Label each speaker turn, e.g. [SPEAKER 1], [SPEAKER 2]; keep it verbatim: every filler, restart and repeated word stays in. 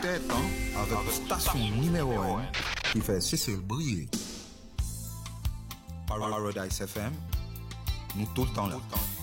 [SPEAKER 1] tête, hein, avec station numéro un qui fait Cécile briller. Paradise F M, nous tout le temps là.